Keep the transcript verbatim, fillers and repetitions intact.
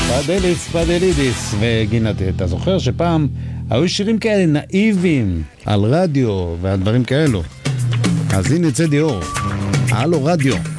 פדליס פדלידיס. וגינת, אתה זוכר שפעם היו שירים כאלה נאיבים על רדיו והדברים כאלו? אז הנה צדי אור, הלו רדיו.